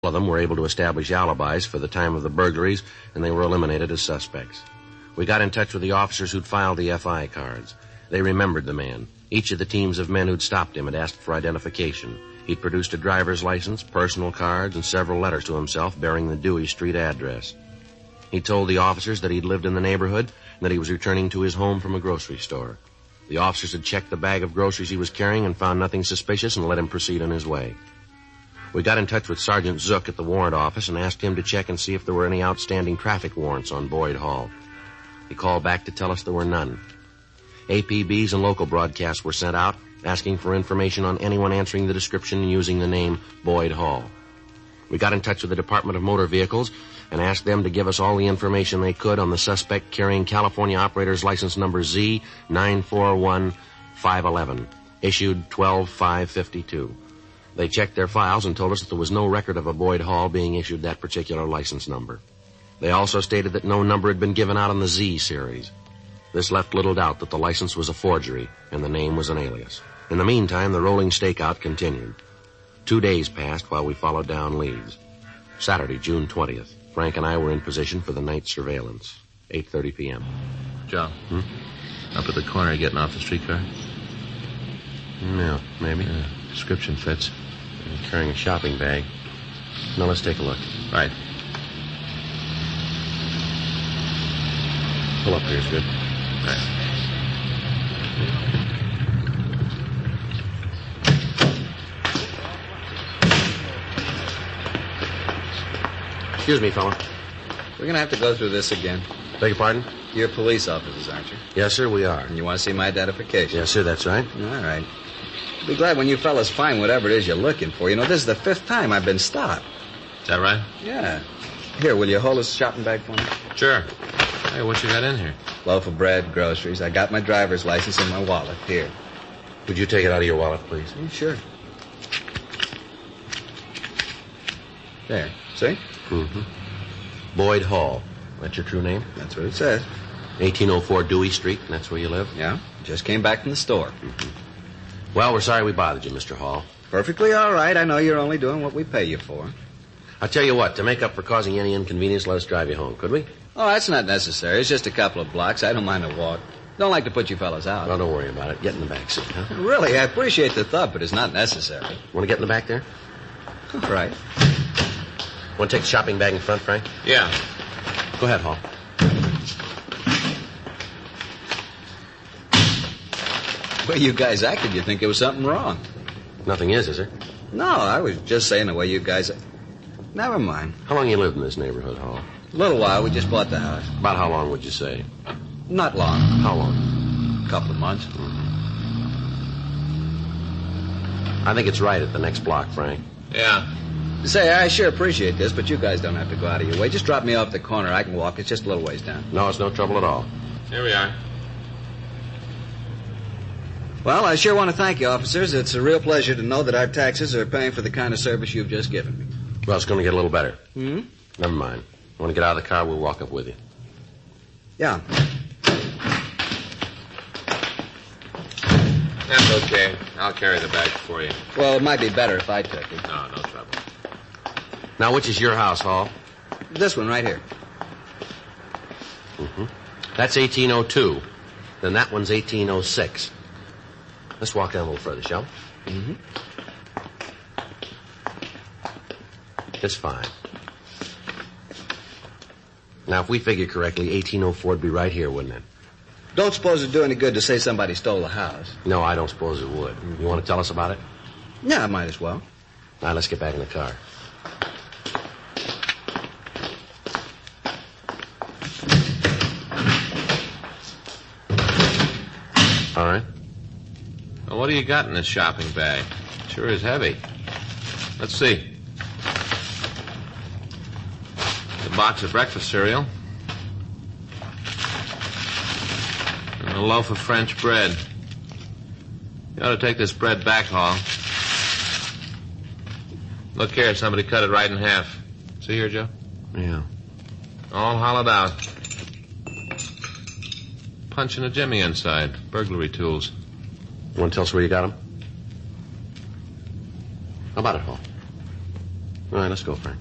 All of them were able to establish alibis for the time of the burglaries, and they were eliminated as suspects. We got in touch with the officers who'd filed the FI cards. They remembered the man. Each of the teams of men who'd stopped him had asked for identification. He'd produced a driver's license, personal cards, and several letters to himself bearing the Dewey Street address. He told the officers that he'd lived in the neighborhood and that he was returning to his home from a grocery store. The officers had checked the bag of groceries he was carrying and found nothing suspicious and let him proceed on his way. We got in touch with Sergeant Zook at the warrant office and asked him to check and see if there were any outstanding traffic warrants on Boyd Hall. He called back to tell us there were none. APBs and local broadcasts were sent out asking for information on anyone answering the description using the name Boyd Hall. We got in touch with the Department of Motor Vehicles and asked them to give us all the information they could on the suspect carrying California operator's license number Z941511, issued 12/5/52. They checked their files and told us that there was no record of a Boyd Hall being issued that particular license number. They also stated that no number had been given out on the Z series. This left little doubt that the license was a forgery and the name was an alias. In the meantime, the rolling stakeout continued. 2 days passed while we followed down leads. Saturday, June 20th, Frank and I were in position for the night surveillance, 8:30 p.m. Joe, up at the corner getting off the streetcar? Yeah, maybe. Description fits. He's carrying a shopping bag. Now, let's take a look. Right. Pull up here is good. Right. Excuse me, fella. We're going to have to go through this again. Beg your pardon? You're police officers, aren't you? Yes, sir, we are. And you want to see my identification? Yes, sir, that's right. All right. Be glad when you fellas find whatever it is you're looking for. You know, this is the 5th time I've been stopped. Is that right? Yeah. Here, will you hold this shopping bag for me? Sure. Hey, what you got in here? Loaf of bread, groceries. I got my driver's license in my wallet. Here. Would you take it out of your wallet, please? Sure. There. See? Mm-hmm. Boyd Hall. That's your true name? That's what it says. 1804 Dewey Street, and that's where you live? Yeah. Just came back from the store. Mm-hmm. Well, we're sorry we bothered you, Mr. Hall. Perfectly all right. I know you're only doing what we pay you for. I'll tell you what, to make up for causing any inconvenience, let us drive you home, could we? Oh, that's not necessary. It's just a couple of blocks. I don't mind a walk. Don't like to put you fellas out. Well, don't worry about it. Get in the back seat, huh? Really, I appreciate the thought, but it's not necessary. Want to get in the back there? All right. Want to take the shopping bag in front, Frank? Yeah. Go ahead, Hall. The way you guys acted, you'd think there was something wrong. Nothing is there? No, I was just saying the way you guys... Never mind. How long you lived in this neighborhood, Hall? A little while. We just bought the house. About how long would you say? Not long. How long? A couple of months. I think it's right at the next block, Frank. Yeah. Say, I sure appreciate this, but you guys don't have to go out of your way. Just drop me off the corner. I can walk. It's just a little ways down. No, it's no trouble at all. Here we are. Well, I sure want to thank you, officers. It's a real pleasure to know that our taxes are paying for the kind of service you've just given me. Well, it's going to get a little better. Hmm? Never mind. Want to get out of the car, we'll walk up with you. Yeah. That's okay. I'll carry the bag for you. Well, it might be better if I took it. No trouble. Now, which is your house, Hall? This one right here. Mm-hmm. That's 1802. Then that one's 1806. Let's walk down a little further, shall we? Mm-hmm. It's fine. Now, if we figure correctly, 1804 would be right here, wouldn't it? Don't suppose it'd do any good to say somebody stole the house. No, I don't suppose it would. You want to tell us about it? Yeah, I might as well. All right, let's get back in the car. All right. Well, what do you got in this shopping bag? Sure is heavy. Let's see. A box of breakfast cereal. And a loaf of French bread. You ought to take this bread back, Hall. Look here, somebody cut it right in half. See here, Joe? Yeah. All hollowed out. Punching a jimmy inside. Burglary tools. You want to tell us where you got them? How about it, Hall? All right, let's go, Frank.